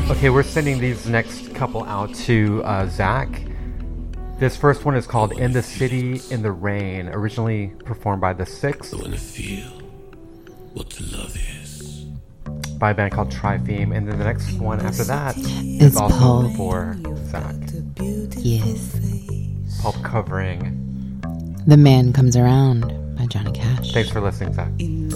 Okay, we're sending these next couple out to Zach. This first one is called In the City in the Rain, originally performed by The Six. I wanna feel what love is. By a band called Trifeme. And then the next one after that is It's also Pulp. for Zach. Yes. Pulp covering. The Man Comes Around by Johnny Cash. Thanks for listening, Zach.